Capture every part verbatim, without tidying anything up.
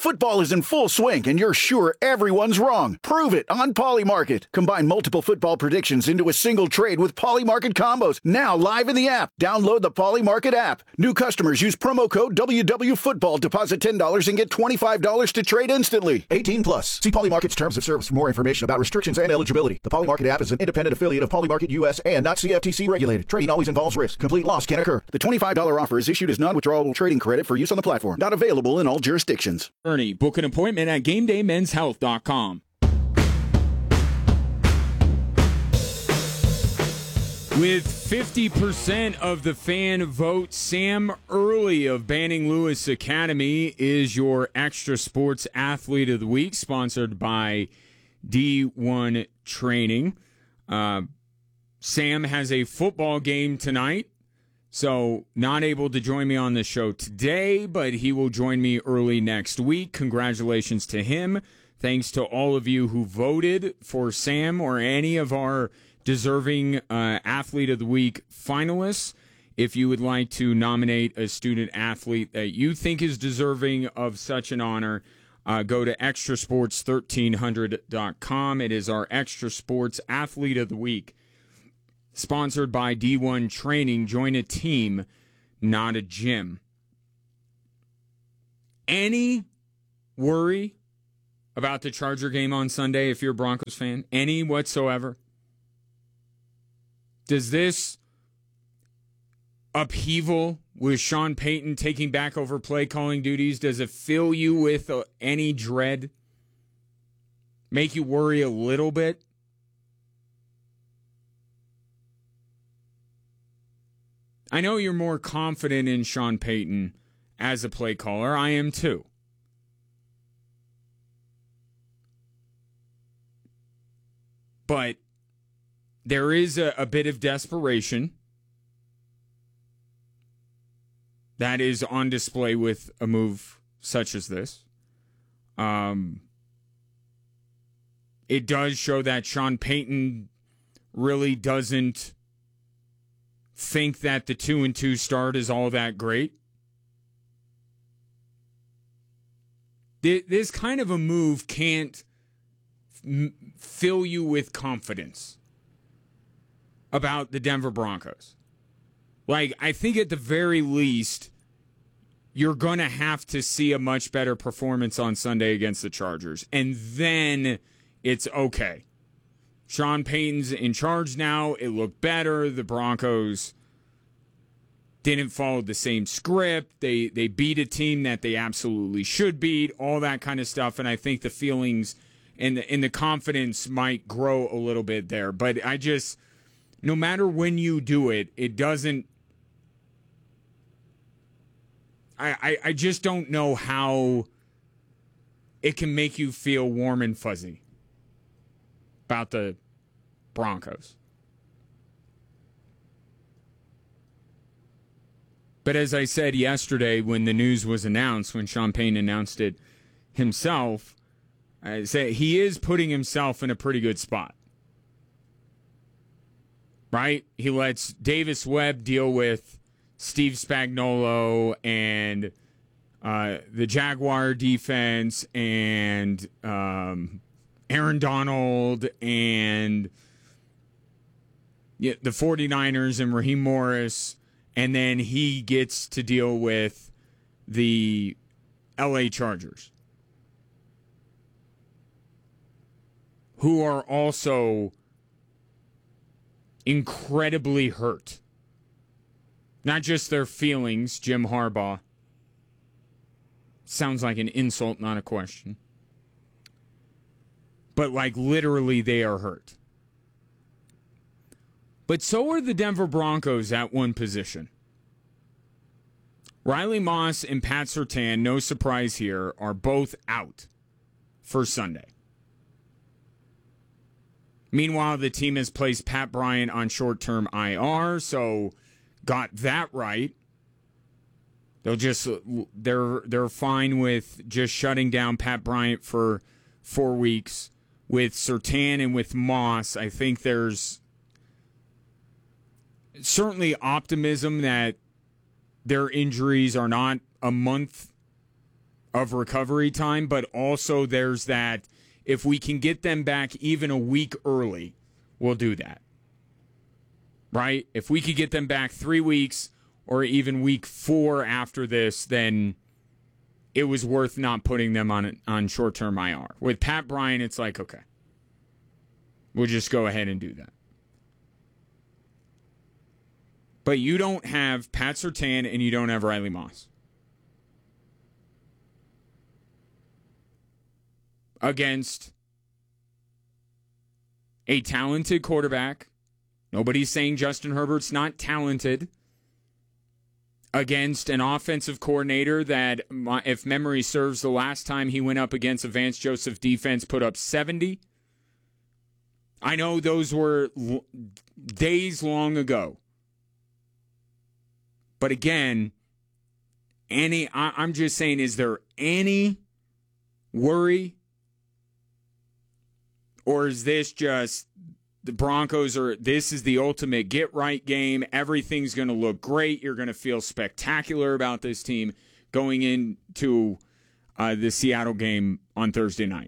Football is in full swing, and you're sure everyone's wrong. Prove it on Polymarket. Combine multiple football predictions into a single trade with Polymarket combos. Now live in the app. Download the Polymarket app. New customers use promo code W W Football. Deposit ten dollars and get twenty-five dollars to trade instantly. eighteen plus. See Polymarket's terms of service for more information about restrictions and eligibility. The Polymarket app is an independent affiliate of Polymarket U S and not C F T C regulated. Trading always involves risk. Complete loss can occur. The twenty-five dollars offer is issued as non-withdrawable trading credit for use on the platform. Not available in all jurisdictions. Ernie, book an appointment at game day men's health dot com. With fifty percent of the fan vote, Sam Early of Banning Lewis Academy is your Extra Sports Athlete of the Week, sponsored by D one Training. Uh, Sam has a football game tonight, so not able to join me on the show today, but he will join me early next week. Congratulations to him. Thanks to all of you who voted for Sam or any of our deserving uh, Athlete of the Week finalists. If you would like to nominate a student athlete that you think is deserving of such an honor, uh, go to extra sports thirteen hundred dot com. It is our Extra Sports Athlete of the Week, sponsored by D one Training. Join a team, not a gym. Any worry about the Charger game on Sunday if you're a Broncos fan? Any whatsoever? Does this upheaval with Sean Payton taking back over play calling duties, does it fill you with uh, any dread? Make you worry a little bit? I know you're more confident in Sean Payton as a play caller. I am too. But there is a, a bit of desperation that is on display with a move such as this. Um, it does show that Sean Payton really doesn't think that the two and two start is all that great. This kind of a move can't m- fill you with confidence about the Denver Broncos. Like, I think at the very least, you're going to have to see a much better performance on Sunday against the Chargers. And then it's okay. Sean Payton's in charge now. It looked better. The Broncos didn't follow the same script. They they beat a team that they absolutely should beat, all that kind of stuff. And I think the feelings and the, and the confidence might grow a little bit there. But I just, no matter when you do it, it doesn't, I, I, I just don't know how it can make you feel warm and fuzzy about the Broncos. But as I said yesterday when the news was announced, when Sean Payton announced it himself, I say he is putting himself in a pretty good spot. Right? He lets Davis Webb deal with Steve Spagnuolo and uh, the Jaguar defense and um, Aaron Donald and yeah, the 49ers and Raheem Morris. And then he gets to deal with the L A Chargers, who are also incredibly hurt. Not just their feelings, Jim Harbaugh. Sounds like an insult, not a question. But like literally they are hurt. But so are the Denver Broncos at one position. Riley Moss and Pat Surtain, no surprise here, are both out for Sunday. Meanwhile, the team has placed Pat Bryant on short-term I R, so got that right. They'll just they're they're fine with just shutting down Pat Bryant for four weeks. With Surtain and with Moss, I think there's certainly optimism that their injuries are not a month of recovery time, but also there's that if we can get them back even a week early, we'll do that. Right? If we could get them back three weeks or even week four after this, then it was worth not putting them on on short-term I R. With Pat Bryant, it's like, okay, we'll just go ahead and do that. But you don't have Pat Surtain and you don't have Riley Moss. Against a talented quarterback. Nobody's saying Justin Herbert's not talented. Against an offensive coordinator that, if memory serves, the last time he went up against a Vance Joseph defense put up seventy. I know those were l- days long ago. But again, any I, I'm just saying, is there any worry? Or is this just the Broncos are, this is the ultimate get-right game. Everything's going to look great. You're going to feel spectacular about this team going into uh, the Seattle game on Thursday night.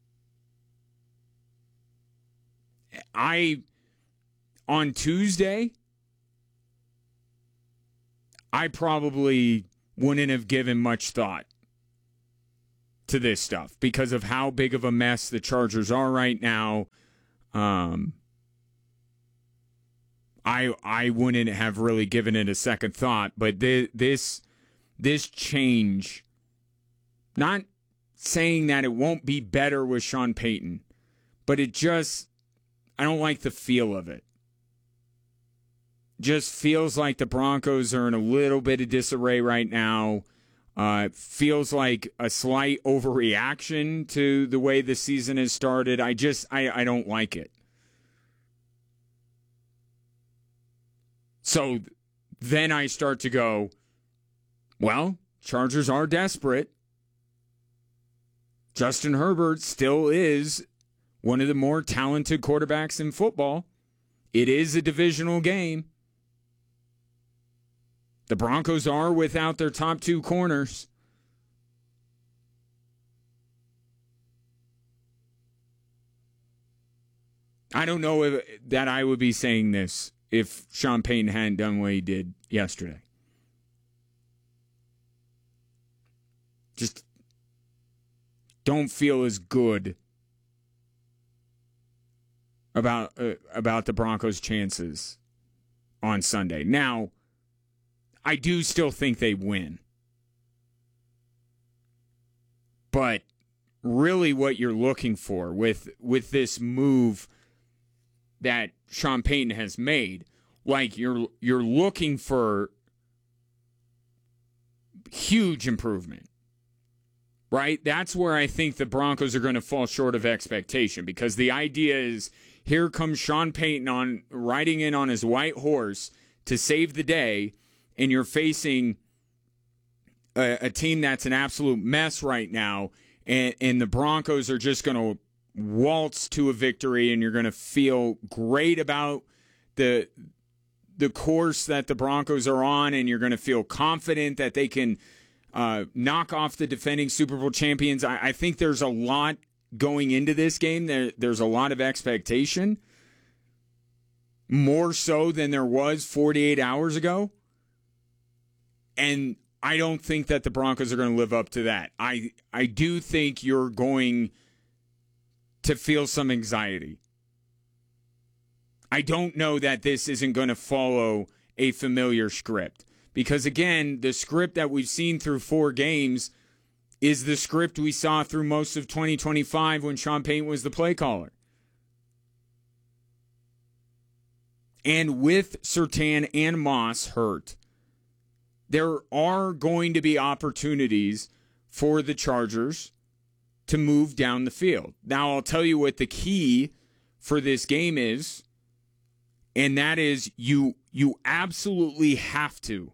I, on Tuesday, I probably wouldn't have given much thought to this stuff because of how big of a mess the Chargers are right now. Um, I I wouldn't have really given it a second thought, but th- this this change, not saying that it won't be better with Sean Payton, but it just, I don't like the feel of it. Just feels like the Broncos are in a little bit of disarray right now. Uh, it feels like a slight overreaction to the way the season has started. I just, I, I don't like it. So then I start to go, well, Chargers are desperate. Justin Herbert still is one of the more talented quarterbacks in football. It is a divisional game. The Broncos are without their top two corners. I don't know if, that I would be saying this if Sean Payton hadn't done what he did yesterday. Just don't feel as good about uh, about the Broncos' chances on Sunday. Now, I do still think they win. But really what you're looking for with with this move that Sean Payton has made, like you're you're looking for huge improvement. Right? That's where I think the Broncos are going to fall short of expectation, because the idea is here comes Sean Payton on riding in on his white horse to save the day, and you're facing a, a team that's an absolute mess right now, and, and the Broncos are just going to waltz to a victory, and you're going to feel great about the the course that the Broncos are on, and you're going to feel confident that they can uh, knock off the defending Super Bowl champions. I, I think there's a lot going into this game. There, there's a lot of expectation, more so than there was forty-eight hours ago. And I don't think that the Broncos are going to live up to that. I I do think you're going to feel some anxiety. I don't know that this isn't going to follow a familiar script. Because, again, the script that we've seen through four games is the script we saw through most of twenty twenty-five when Sean Payton was the play caller. And with Surtain and Moss hurt, there are going to be opportunities for the Chargers to move down the field. Now, I'll tell you what the key for this game is, and that is you you absolutely have to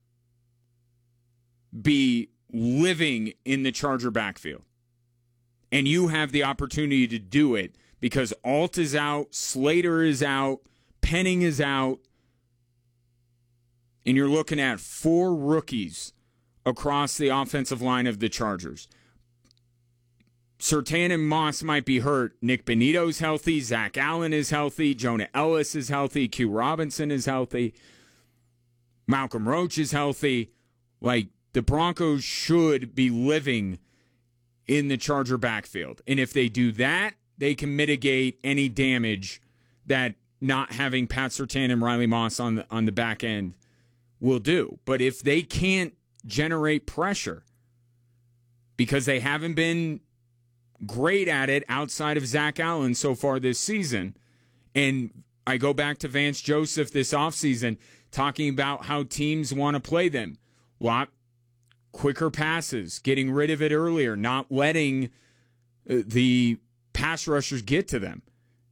be living in the Charger backfield. And you have the opportunity to do it because Alt is out, Slater is out, Penning is out, and you're looking at four rookies across the offensive line of the Chargers. Surtain and Moss might be hurt. Nick Benito's healthy. Zach Allen is healthy. Jonah Ellis is healthy. Q Robinson is healthy. Malcolm Roach is healthy. Like, the Broncos should be living in the Charger backfield. And if they do that, they can mitigate any damage that not having Pat Surtain and Riley Moss on the, on the back end will do. But if they can't generate pressure because they haven't been great at it outside of Zach Allen so far this season, and I go back to Vance Joseph this offseason talking about how teams want to play them. Lot quicker passes, getting rid of it earlier, not letting the pass rushers get to them.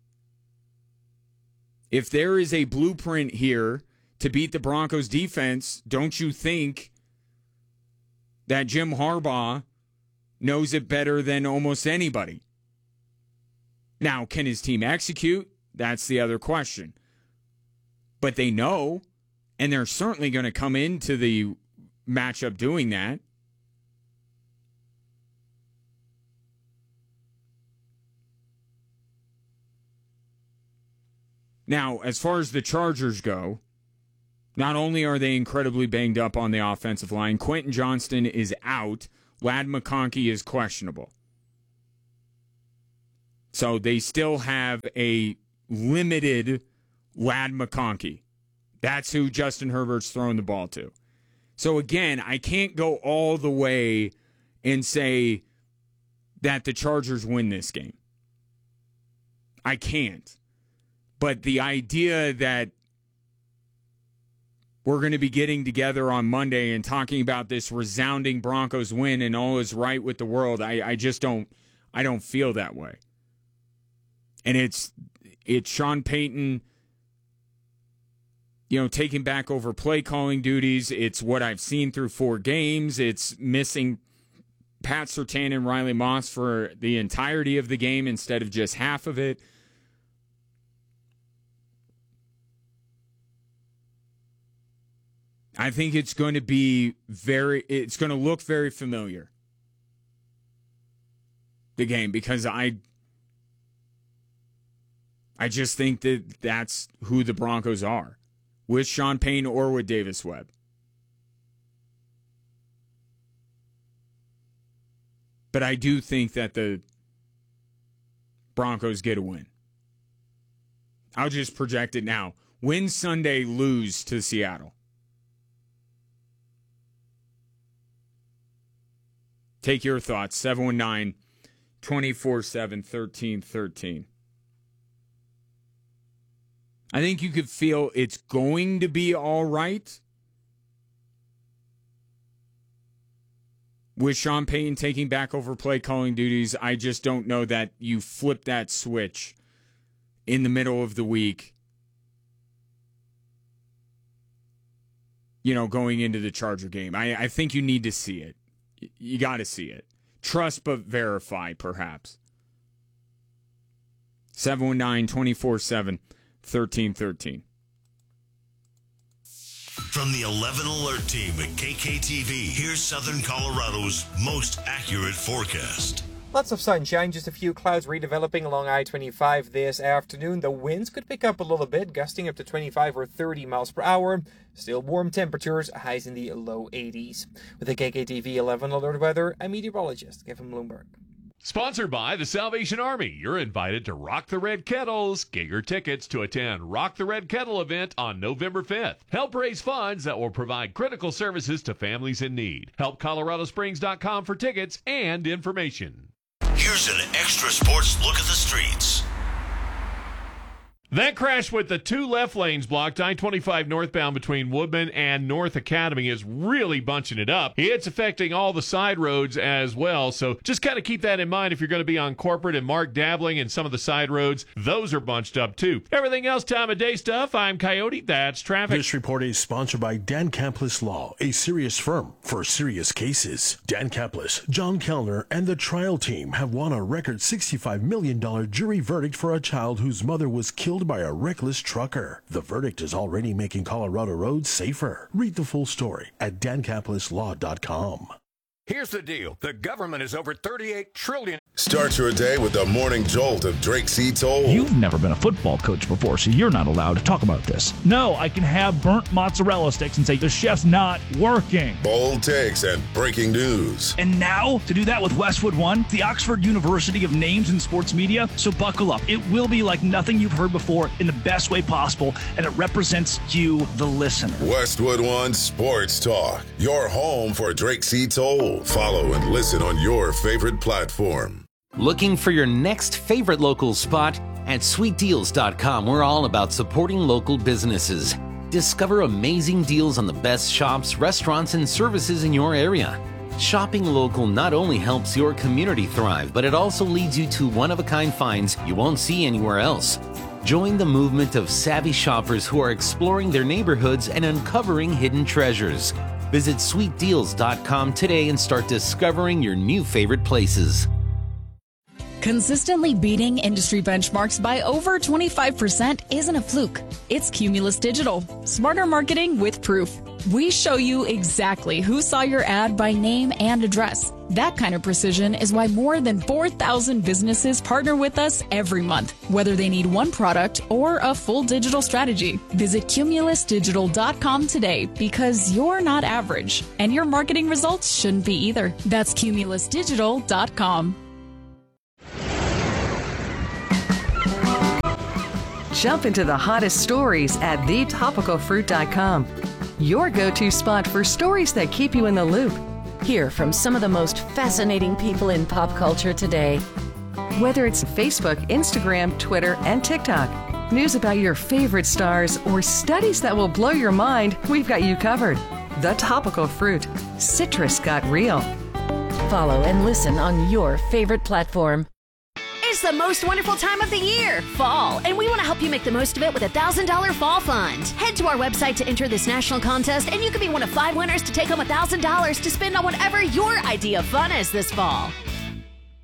If there is a blueprint here to beat the Broncos defense, don't you think that Jim Harbaugh knows it better than almost anybody? Now, can his team execute? That's the other question. But they know, and they're certainly going to come into the matchup doing that. Now, as far as the Chargers go, not only are they incredibly banged up on the offensive line, Quentin Johnston is out. Ladd McConkey is questionable. So they still have a limited Ladd McConkey. That's who Justin Herbert's throwing the ball to. So again, I can't go all the way and say that the Chargers win this game. I can't. But the idea that we're going to be getting together on Monday and talking about this resounding Broncos win and all is right with the world, I, I just don't I don't feel that way. And it's it's Sean Payton, you know, taking back over play calling duties. It's what I've seen through four games. It's missing Pat Surtain and Riley Moss for the entirety of the game instead of just half of it. I think it's going to be very, it's going to look very familiar, the game, because I, I just think that that's who the Broncos are, with Sean Payton or with Davis Webb. But I do think that the Broncos get a win. I'll just project it now. Win Sunday, lose to Seattle. Take your thoughts. seven one nine, two four seven, one three one three. I think you could feel it's going to be all right with Sean Payton taking back over play calling duties. I just don't know that you flip that switch in the middle of the week, you know, going into the Charger game. I, I think you need to see it. You got to see it. Trust but verify, perhaps. seven one nine, two four seven, one three one three. From the eleven Alert team at K K T V, here's Southern Colorado's most accurate forecast. Lots of sunshine, just a few clouds redeveloping along I twenty-five this afternoon. The winds could pick up a little bit, gusting up to twenty-five or thirty miles per hour. Still warm temperatures, highs in the low eighties. With the K K T V eleven Alert weather, I'm meteorologist Kevin Bloomberg. Sponsored by the Salvation Army. You're invited to Rock the Red Kettles. Get your tickets to attend Rock the Red Kettle event on November fifth. Help raise funds that will provide critical services to families in need. Help Colorado Springs dot com for tickets and information. Here's an extra sports look at the streets. That crash with the two left lanes blocked, I twenty-five northbound between Woodman and North Academy, is really bunching it up. It's affecting all the side roads as well, so just kind of keep that in mind if you're going to be on Corporate and Mark Dabbling and some of the side roads. Those are bunched up too. Everything else time of day stuff, I'm Coyote. That's traffic. This report is sponsored by Dan Caplis Law, a serious firm for serious cases. Dan Caplis, John Kellner, and the trial team have won a record sixty-five million dollars jury verdict for a child whose mother was killed killed by a reckless trucker. The verdict is already making Colorado roads safer. Read the full story at dan caplis law dot com. Here's the deal. The government is over thirty-eight trillion dollars. Start your day with the morning jolt of Drake C. Toll. You've never been a football coach before, so you're not allowed to talk about this. No, I can have burnt mozzarella sticks and say the chef's not working. Bold takes and breaking news. And now, to do that with Westwood One, the Oxford University of Names in Sports Media. So buckle up. It will be like nothing you've heard before in the best way possible, and it represents you, the listener. Westwood One Sports Talk. Your home for Drake C. Toll. Follow and listen on your favorite platform. Looking for your next favorite local spot? At sweet deals dot com, we're all about supporting local businesses. Discover amazing deals on the best shops, restaurants, and services in your area. Shopping local not only helps your community thrive, but it also leads you to one-of-a-kind finds you won't see anywhere else. Join the movement of savvy shoppers who are exploring their neighborhoods and uncovering hidden treasures. Visit sweet deals dot com today and start discovering your new favorite places. Consistently beating industry benchmarks by over twenty-five percent isn't a fluke. It's Cumulus Digital. Smarter marketing with proof. We show you exactly who saw your ad by name and address. That kind of precision is why more than four thousand businesses partner with us every month, whether they need one product or a full digital strategy. Visit cumulus digital dot com today because you're not average, and your marketing results shouldn't be either. That's cumulus digital dot com. Jump into the hottest stories at the topical fruit dot com. Your go-to spot for stories that keep you in the loop. Hear from some of the most fascinating people in pop culture today. Whether it's Facebook, Instagram, Twitter, and TikTok, news about your favorite stars, or studies that will blow your mind, we've got you covered. The Topical Fruit. Citrus got real. Follow and listen on your favorite platform. It's the most wonderful time of the year, fall, and we want to help you make the most of it with a one thousand dollars Fall Fund. Head to our website to enter this national contest, and you could be one of five winners to take home one thousand dollars to spend on whatever your idea of fun is this fall.